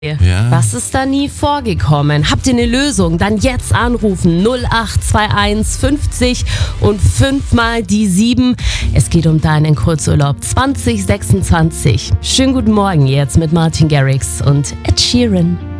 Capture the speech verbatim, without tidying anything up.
Ja. Was ist da nie vorgekommen? Habt ihr eine Lösung? Dann jetzt anrufen. null acht zwei eins fünfzig und fünfmal die sieben. Es geht um deinen Kurzurlaub zwanzig sechsundzwanzig. Schönen guten Morgen jetzt mit Martin Garrix und Ed Sheeran.